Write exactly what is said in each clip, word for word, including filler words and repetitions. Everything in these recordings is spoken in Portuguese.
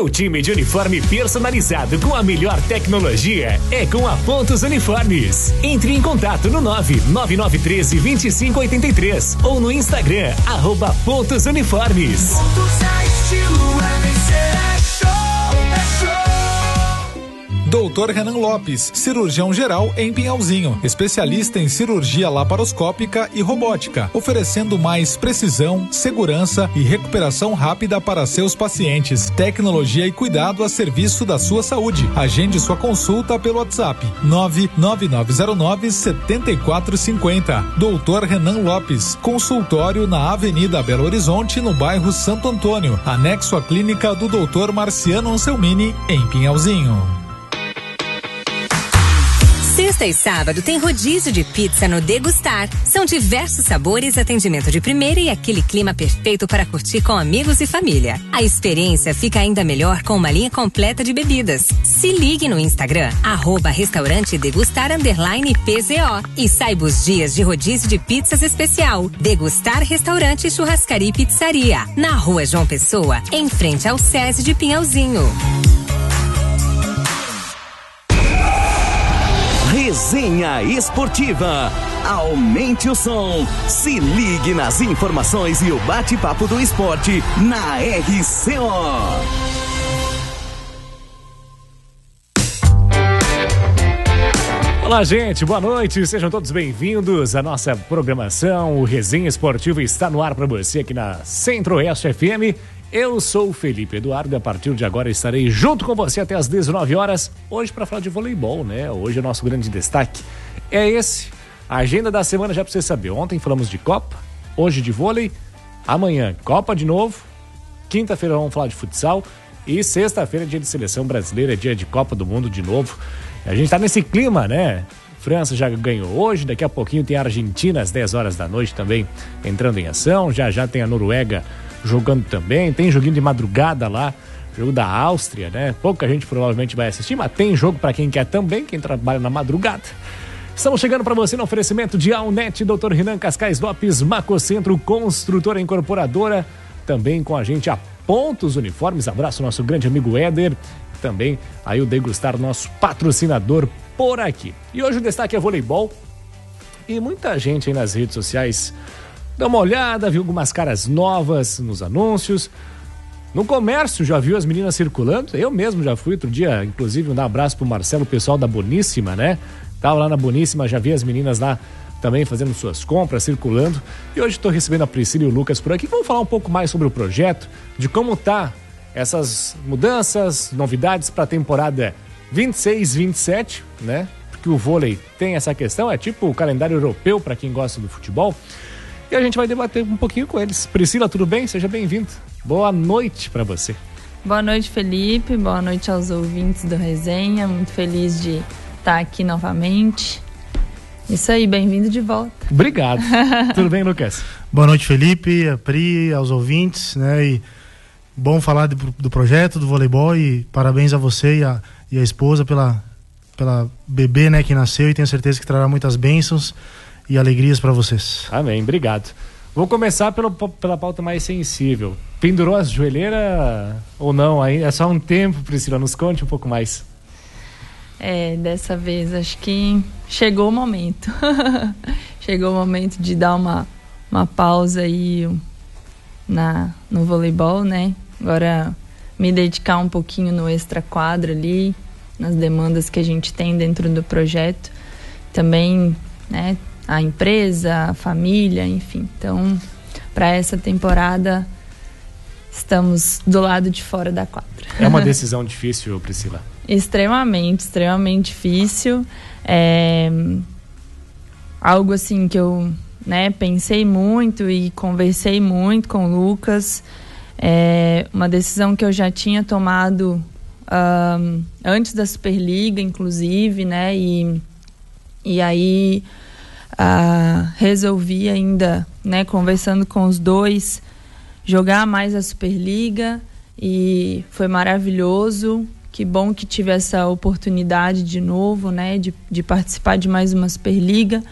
Seu time de uniforme personalizado com a melhor tecnologia é com a Pontos Uniformes. Entre em contato no nove nove nove um três, dois cinco oito três ou no Instagram, arroba Pontos Uniformes. Pontos é estilo, é vencer, é show, é show. doutor Renan Lopes, cirurgião geral em Pinhalzinho, especialista em cirurgia laparoscópica e robótica, oferecendo mais precisão, segurança e recuperação rápida para seus pacientes. Tecnologia e cuidado a serviço da sua saúde. Agende sua consulta pelo WhatsApp nove nove nove zero nove sete quatro cinco zero. doutor Renan Lopes, consultório na Avenida Belo Horizonte, no bairro Santo Antônio, anexo à clínica do doutor Marciano Anselmini, em Pinhalzinho. Sexta e sábado tem rodízio de pizza no Degustar. São diversos sabores, atendimento de primeira e aquele clima perfeito para curtir com amigos e família. A experiência fica ainda melhor com uma linha completa de bebidas. Se ligue no Instagram, arroba restaurante degustar underline P Z O e saiba os dias de rodízio de pizzas especial. Degustar Restaurante Churrascaria e Pizzaria, na Rua João Pessoa, em frente ao SESI de Pinhalzinho. Resenha Esportiva. Aumente o som. Se ligue nas informações e o bate-papo do esporte na R C O. Olá, gente, boa noite, sejam todos bem-vindos à nossa programação. O Resenha Esportiva está no ar para você aqui na Centro-Oeste F M. Eu sou o Felipe Eduardo e a partir de agora estarei junto com você até às dezenove horas, hoje para falar de voleibol, né? Hoje o nosso grande destaque é esse. A agenda da semana já para você saber. Ontem falamos de Copa, hoje de vôlei, amanhã Copa de novo, quinta-feira vamos falar de futsal e sexta-feira é dia de seleção brasileira, é dia de Copa do Mundo de novo. A gente tá nesse clima, né? França já ganhou hoje, daqui a pouquinho tem a Argentina às dez horas da noite também entrando em ação, já já tem a Noruega jogando também, tem joguinho de madrugada lá, jogo da Áustria, né? Pouca gente provavelmente vai assistir, mas tem jogo para quem quer também, quem trabalha na madrugada. Estamos chegando para você no oferecimento de Alnet, doutor Renan Cascais Lopes, Macocentro, construtora incorporadora, também com a gente a Pontos Uniformes. Abraço ao nosso grande amigo Éder, também aí o Degustar, nosso patrocinador por aqui. E hoje o destaque é voleibol e muita gente aí nas redes sociais dá uma olhada, viu algumas caras novas nos anúncios. No comércio já viu as meninas circulando. Eu mesmo já fui outro dia, inclusive um abraço pro Marcelo, o pessoal da Boníssima, né? Tava lá na Boníssima, já vi as meninas lá também fazendo suas compras, circulando. E hoje estou recebendo a Priscila e o Lucas por aqui. Vamos falar um pouco mais sobre o projeto, de como tá essas mudanças, novidades para a temporada vinte e seis, vinte e sete, né? Porque o vôlei tem essa questão, é tipo o calendário europeu para quem gosta do futebol. E a gente vai debater um pouquinho com eles. Priscila, tudo bem? Seja bem-vindo. Boa noite para você. Boa noite, Felipe. Boa noite aos ouvintes do Resenha. Muito feliz de estar aqui novamente. Isso aí, bem-vindo de volta. Obrigado. Tudo bem, Lucas? Boa noite, Felipe, a Pri, aos ouvintes, né? E bom falar do, do projeto, do voleibol, e parabéns a você e a, e a esposa pela, pela bebê, né, que nasceu, e tenho certeza que trará muitas bênçãos e alegrias para vocês. Amém, obrigado. Vou começar pelo, pela pauta mais sensível. Pendurou as joelheiras ou não? Aí é só um tempo, Priscila, nos conte um pouco mais. É, dessa vez acho que chegou o momento. Chegou o momento de dar uma, uma pausa aí na, no voleibol, né? Agora me dedicar um pouquinho no extra-quadro ali, nas demandas que a gente tem dentro do projeto. Também, né, a empresa, a família, enfim. Então, para essa temporada, estamos do lado de fora da quadra. É uma decisão difícil, Priscila? Extremamente, extremamente difícil. É algo assim que eu, né, pensei muito e conversei muito com o Lucas. É uma decisão que eu já tinha tomado um, antes da Superliga, inclusive, né? E, e aí uh, resolvi ainda, né, conversando com os dois, jogar mais a Superliga, e foi maravilhoso. Que bom que tive essa oportunidade de novo, né, de, de participar de mais uma Superliga,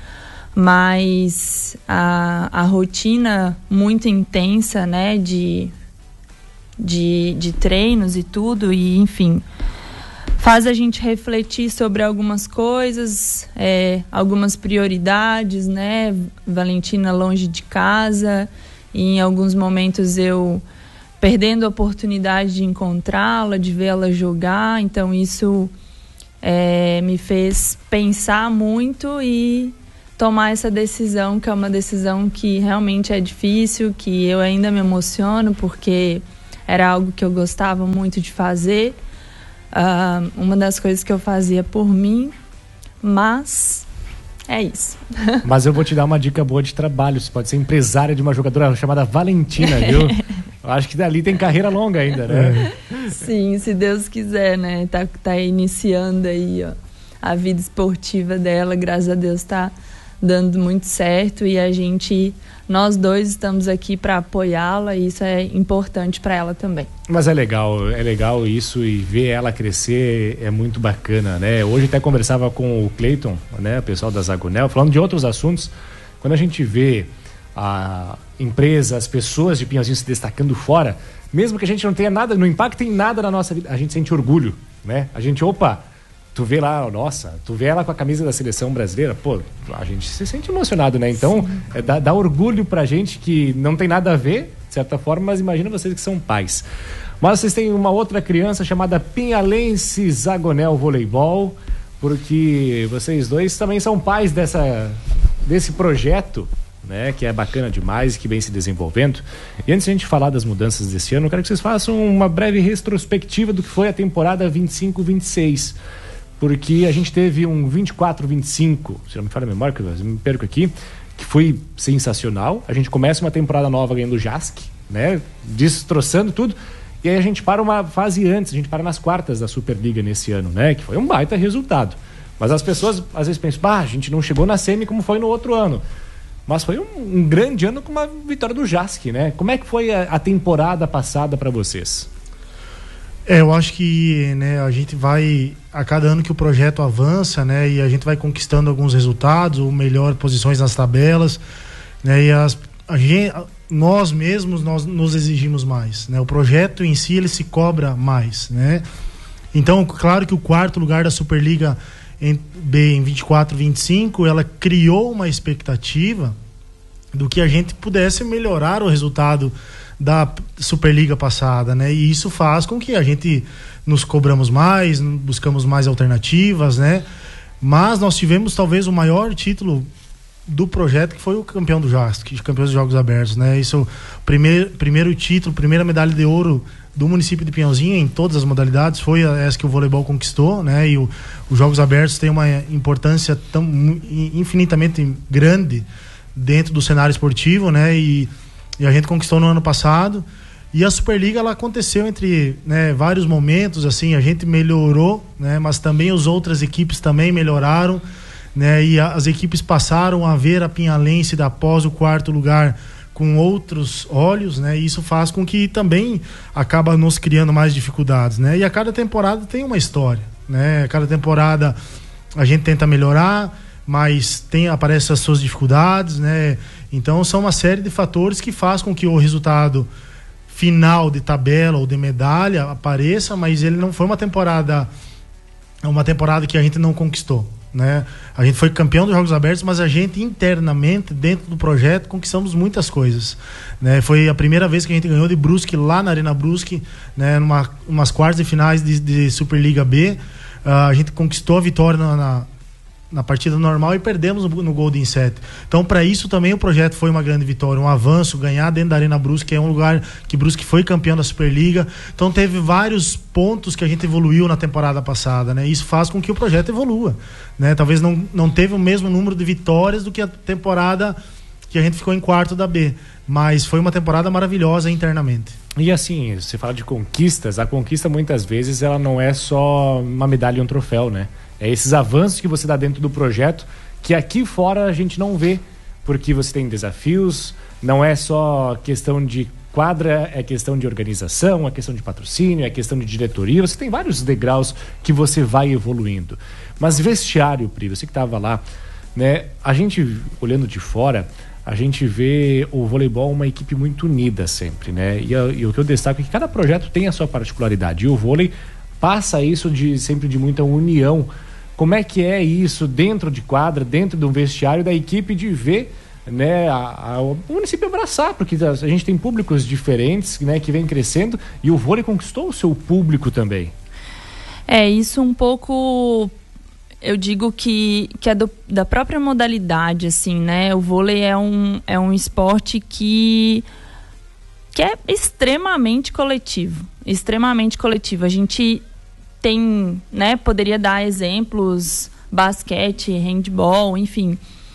mas a, a rotina muito intensa, né, de, de, de treinos e tudo, e enfim, faz a gente refletir sobre algumas coisas, é, algumas prioridades, né? Valentina longe de casa, e em alguns momentos eu perdendo a oportunidade de encontrá-la, de vê-la jogar, então isso é, me fez pensar muito e tomar essa decisão, que é uma decisão que realmente é difícil, que eu ainda me emociono, porque era algo que eu gostava muito de fazer, uh, uma das coisas que eu fazia por mim, mas é isso. Mas eu vou te dar uma dica boa de trabalho, você pode ser empresária de uma jogadora chamada Valentina, viu? Eu acho que dali tem carreira longa ainda, né? Sim, se Deus quiser, né? Tá, tá iniciando aí, ó, a vida esportiva dela, graças a Deus tá dando muito certo, e a gente, nós dois estamos aqui para apoiá-la, e isso é importante para ela também. Mas é legal, é legal isso, e ver ela crescer é muito bacana, né? Hoje até conversava com o Cleiton, né, o pessoal da Zagonel, falando de outros assuntos. Quando a gente vê a empresa, as pessoas de Pinhalzinho se destacando fora, mesmo que a gente não tenha nada, não impacte em nada na nossa vida, a gente sente orgulho, né? A gente, opa, tu vê lá, nossa, tu vê ela com a camisa da seleção brasileira, pô, a gente se sente emocionado, né? Então, é, dá, dá orgulho pra gente que não tem nada a ver, de certa forma, mas imagina vocês que são pais. Mas vocês têm uma outra criança chamada Pinhalense Zagonel Voleibol, porque vocês dois também são pais dessa, desse projeto, né, que é bacana demais e que vem se desenvolvendo. E antes de a gente falar das mudanças desse ano, eu quero que vocês façam uma breve retrospectiva do que foi a temporada vinte e cinco vinte e seis, porque a gente teve um vinte e quatro vinte e cinco, se não me falha a memória, que eu me perco aqui, que foi sensacional. A gente começa uma temporada nova ganhando o J A S C, né, destroçando tudo, e aí a gente para uma fase antes, a gente para nas quartas da Superliga nesse ano, né, que foi um baita resultado. Mas as pessoas às vezes pensam, bah, a gente não chegou na semi como foi no outro ano. Mas foi um, um grande ano com uma vitória do J A S C, né? Como é que foi a, a temporada passada para vocês? É, eu acho que, né, a gente vai, a cada ano que o projeto avança, né, e a gente vai conquistando alguns resultados, ou melhor, posições nas tabelas, né, e as, a gente, nós mesmos nós nos exigimos mais, né? O projeto em si, ele se cobra mais, né? Então, claro que o quarto lugar da Superliga em B em vinte e quatro vinte e cinco, ela criou uma expectativa do que a gente pudesse melhorar o resultado da Superliga passada, né? E isso faz com que a gente nos cobramos mais, buscamos mais alternativas, né? Mas nós tivemos talvez o maior título do projeto, que foi o campeão do J A S C, campeão dos Jogos Abertos, né? Isso é o primeiro, primeiro título, primeira medalha de ouro do município de Pinhalzinho em todas as modalidades, foi essa que o voleibol conquistou, né? E o, os Jogos Abertos têm uma importância tão, infinitamente grande dentro do cenário esportivo, né? E, e a gente conquistou no ano passado. E a Superliga, ela aconteceu entre, né, vários momentos, assim, a gente melhorou, né? Mas também as outras equipes também melhoraram, né? E a, as equipes passaram a ver a Pinhalense após o quarto lugar com outros olhos, né? E isso faz com que também acaba nos criando mais dificuldades, né? E a cada temporada tem uma história, né? A cada temporada a gente tenta melhorar, mas tem, aparecem as suas dificuldades, né? Então são uma série de fatores que faz com que o resultado final de tabela ou de medalha apareça, mas ele não foi uma temporada uma temporada que a gente não conquistou, né? A gente foi campeão dos Jogos Abertos, mas a gente internamente dentro do projeto conquistamos muitas coisas, né? Foi a primeira vez que a gente ganhou de Brusque lá na Arena Brusque, né? Numa umas quartas de finais de, de Superliga B, uh, a gente conquistou a vitória na, na na partida normal e perdemos no, no Golden Set. Então, para isso também o projeto foi uma grande vitória, um avanço, ganhar dentro da Arena Brusque, que é um lugar que Brusque foi campeão da Superliga. Então, teve vários pontos que a gente evoluiu na temporada passada, né? Isso faz com que o projeto evolua, né? Talvez não, não teve o mesmo número de vitórias do que a temporada que a gente ficou em quarto da B, mas foi uma temporada maravilhosa internamente. E assim, você fala de conquistas, a conquista muitas vezes ela não é só uma medalha e um troféu, né? É esses avanços que você dá dentro do projeto que aqui fora a gente não vê, porque você tem desafios, não é só questão de quadra, é questão de organização, é questão de patrocínio, é questão de diretoria, você tem vários degraus que você vai evoluindo. Mas vestiário, Pri, você que estava lá, né? A gente olhando de fora, a gente vê o voleibol uma equipe muito unida sempre, né? E, e o que eu destaco é que cada projeto tem a sua particularidade. E o vôlei passa isso de sempre de muita união. Como é que é isso dentro de quadra, dentro de um vestiário da equipe, de ver, né, a, a, o município abraçar, porque a, a gente tem públicos diferentes, né, que vem crescendo, e o vôlei conquistou o seu público também. É, isso um pouco, eu digo que, que é do, da própria modalidade, assim, né? O vôlei é um, é um esporte que, que é extremamente coletivo, extremamente coletivo. A gente tem, né, poderia dar exemplos, basquete, handball, enfim,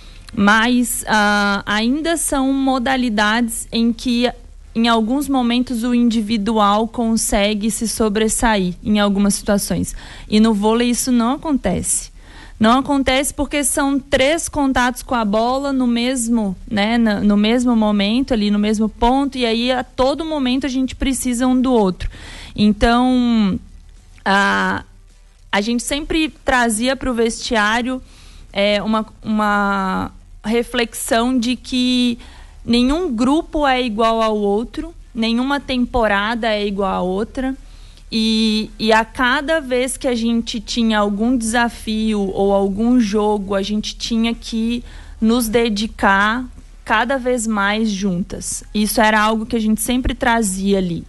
mas uh, ainda são modalidades em que em alguns momentos o individual consegue se sobressair em algumas situações, e no vôlei isso não acontece. Não acontece porque são três contatos com a bola no mesmo, né, no, no mesmo momento, ali no mesmo ponto, e aí a todo momento a gente precisa um do outro. Então A, a gente sempre trazia para o vestiário é, uma, uma reflexão de que nenhum grupo é igual ao outro, nenhuma temporada é igual a outra, e, e a cada vez que a gente tinha algum desafio ou algum jogo, a gente tinha que nos dedicar cada vez mais juntas. Isso era algo que a gente sempre trazia ali.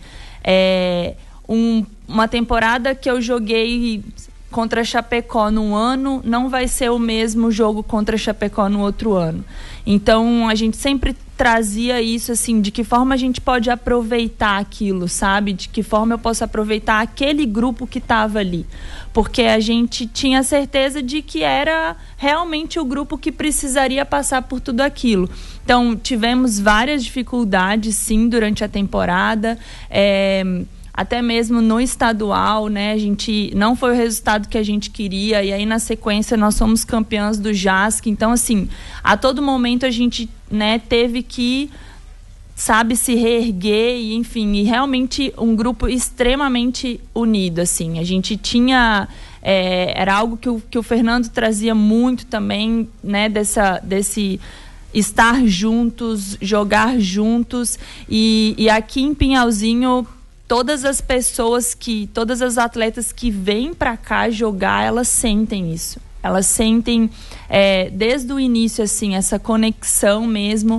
É, um Uma temporada que eu joguei contra Chapecó num ano não vai ser o mesmo jogo contra Chapecó no outro ano. Então a gente sempre trazia isso, assim, de que forma a gente pode aproveitar aquilo, sabe? De que forma eu posso aproveitar aquele grupo que estava ali. Porque a gente tinha certeza de que era realmente o grupo que precisaria passar por tudo aquilo. Então tivemos várias dificuldades, sim, durante a temporada. É... Até mesmo no estadual, né, a gente não foi o resultado que a gente queria, e aí na sequência nós somos campeãs do J A S C. Então, assim, a todo momento a gente, né, teve que, sabe, se reerguer, e enfim, e realmente um grupo extremamente unido, assim. A gente tinha, é, era algo que o, que o Fernando trazia muito também, né, dessa, desse estar juntos, jogar juntos, e, e aqui em Pinhalzinho, todas as pessoas que, todas as atletas que vêm para cá jogar, elas sentem isso. Elas sentem, é, desde o início, assim, essa conexão mesmo,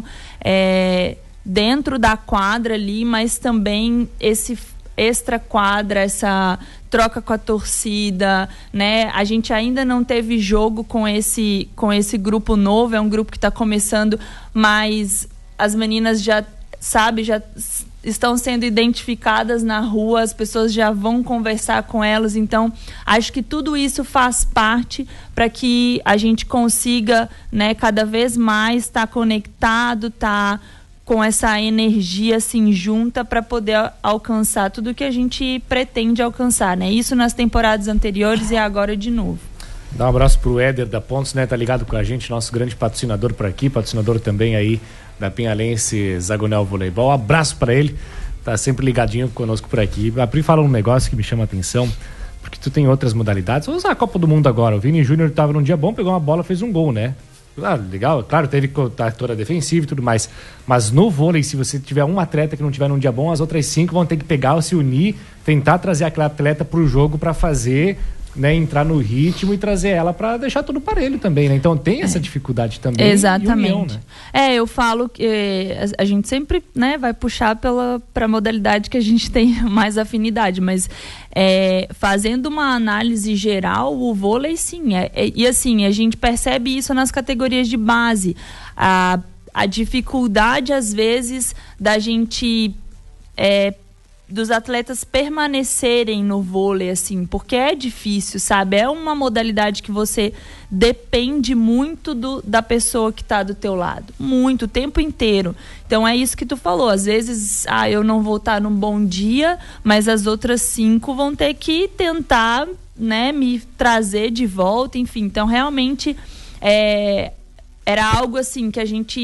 é, dentro da quadra ali, mas também esse extra quadra, essa troca com a torcida, né? A gente ainda não teve jogo com esse, com esse grupo novo, é um grupo que está começando, mas as meninas já, sabe, já estão sendo identificadas na rua, as pessoas já vão conversar com elas. Então acho que tudo isso faz parte para que a gente consiga, né, cada vez mais estar tá conectado, estar tá com essa energia assim junta para poder alcançar tudo que a gente pretende alcançar, né? Isso nas temporadas anteriores e agora de novo. Dá um abraço pro Éder da Pontos, né? Tá ligado com a gente, nosso grande patrocinador por aqui, patrocinador também aí da Pinhalense Zagonel Voleibol. Um abraço para ele, tá sempre ligadinho conosco por aqui. A Pri fala um negócio que me chama a atenção, porque tu tem outras modalidades. Vamos usar a Copa do Mundo agora. O Vini Júnior tava num dia bom, pegou uma bola, fez um gol, né? Ah, legal, claro, teve toda defensiva e tudo mais, mas no vôlei, se você tiver um atleta que não tiver num dia bom, as outras cinco vão ter que pegar, se unir, tentar trazer aquele atleta pro jogo para fazer, né, entrar no ritmo e trazer ela para deixar tudo parelho também, né? Então tem essa dificuldade também. Exatamente. E união, né? É, eu falo que a gente sempre, né, vai puxar pela pra modalidade que a gente tem mais afinidade, mas é, fazendo uma análise geral, o vôlei sim, é, é, e assim, a gente percebe isso nas categorias de base, a, a dificuldade às vezes da gente é, dos atletas permanecerem no vôlei, assim, porque é difícil, sabe? É uma modalidade que você depende muito do, da pessoa que está do teu lado, muito, o tempo inteiro. Então é isso que tu falou, às vezes, ah, eu não vou estar num bom dia, mas as outras cinco vão ter que tentar, né, me trazer de volta, enfim. Então realmente é, era algo assim que a gente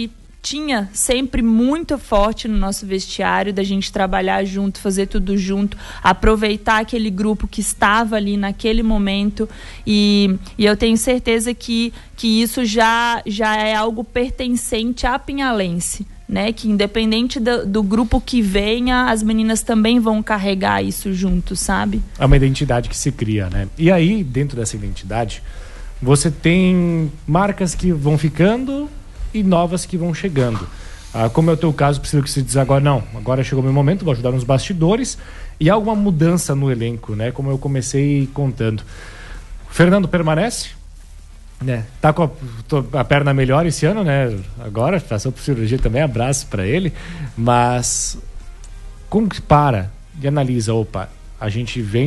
tinha sempre muito forte no nosso vestiário, da gente trabalhar junto, fazer tudo junto, aproveitar aquele grupo que estava ali naquele momento, e, e eu tenho certeza que, que isso já, já é algo pertencente à Pinhalense, né? Que independente do, do grupo que venha, as meninas também vão carregar isso junto, sabe? É uma identidade que se cria, né? E aí, dentro dessa identidade, você tem marcas que vão ficando e novas que vão chegando. Ah, como é o teu caso, preciso que você diz agora, não, agora chegou o meu momento, vou ajudar nos bastidores, e há alguma mudança no elenco, né? Como eu comecei contando. O Fernando permanece, né? Tá com a, a perna melhor esse ano, né? Agora, passou por cirurgia também, abraço para ele, mas como que para e analisa, opa, a gente vem